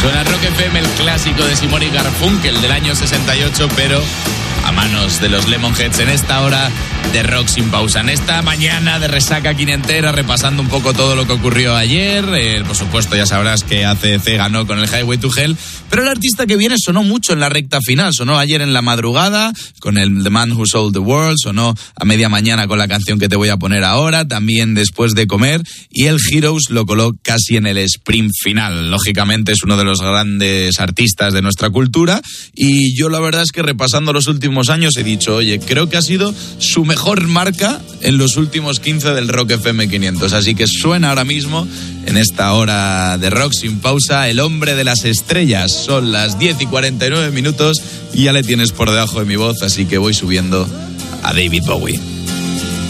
Suena Rock FM, el clásico de Simon y Garfunkel del año 68, pero a manos de los Lemonheads en esta hora de Rock Sin Pausa. En esta mañana de resaca quinientera, repasando un poco todo lo que ocurrió ayer. Por supuesto, ya sabrás que ACDC ganó con el Highway to Hell, pero el artista que viene sonó mucho en la recta final. Sonó ayer en la madrugada con el The Man Who Sold the World, sonó a media mañana con la canción que te voy a poner ahora, también después de comer, y el Heroes lo coló casi en el sprint final. Lógicamente es uno de los grandes artistas de nuestra cultura, y yo la verdad es que repasando los últimos años he dicho, oye, creo que ha sido su mejor marca en los últimos 15 del Rock FM 500, así que suena ahora mismo en esta hora de Rock Sin Pausa el hombre de las estrellas. Son las 10:49 y ya le tienes por debajo de mi voz, así que voy subiendo a David Bowie.